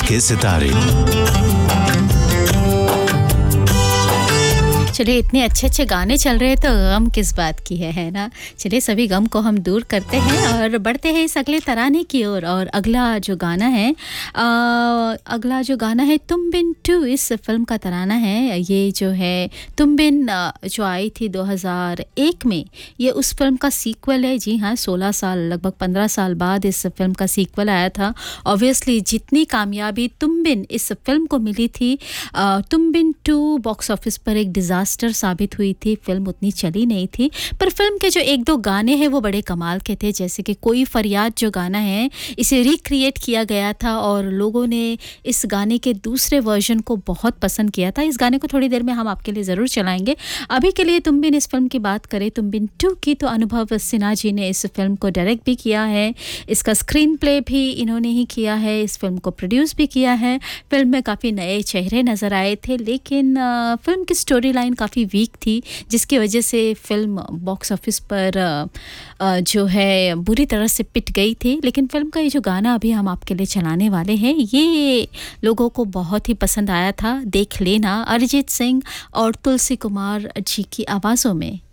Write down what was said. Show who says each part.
Speaker 1: के सितारे।
Speaker 2: चलिए, इतने अच्छे अच्छे गाने चल रहे हैं तो गम किस बात की है ना। चलिए, सभी गम को हम दूर करते हैं और बढ़ते हैं इस अगले तराने की ओर। और अगला जो गाना है तुम बिन 2 इस फिल्म का तराना है। ये जो है तुम बिन जो आई थी 2001 में, ये उस फिल्म का सीक्वल है। जी हाँ, 16 साल लगभग 15 साल बाद इस फिल्म का सीक्वल आया था। ऑब्वियसली जितनी कामयाबी तुम बिन इस फिल्म को मिली थी, तुम बिन 2 बॉक्स ऑफिस पर एक डिजास्टर साबित हुई थी। फिल्म उतनी चली नहीं थी, पर फिल्म के जो एक दो गाने हैं वो बड़े कमाल के थे। जैसे कि कोई फरियाद जो गाना है, इसे रिक्रिएट किया गया था और लोगों ने इस गाने के दूसरे वर्जन को बहुत पसंद किया था। इस गाने को थोड़ी देर में हम आपके लिए ज़रूर चलाएंगे। अभी के लिए तुम बिन इस फिल्म की बात करें, तुम बिन 2 की, तो अनुभव सिन्हा जी ने इस फिल्म को डायरेक्ट भी किया है। इसका स्क्रीन प्ले भी इन्होंने ही किया है। इस फिल्म को प्रोड्यूस भी किया है। फिल्म में काफ़ी नए चेहरे नज़र आए थे, लेकिन फिल्म की स्टोरी लाइन काफ़ी वीक थी, जिसकी वजह से फिल्म बॉक्स ऑफिस पर जो है बुरी तरह से पिट गई थी। लेकिन फिल्म का ये जो गाना अभी हम आपके लिए चलाने वाले हैं, ये लोगों को बहुत ही पसंद आया था। देख लेना, अरिजीत सिंह और तुलसी कुमार जी की आवाज़ों में।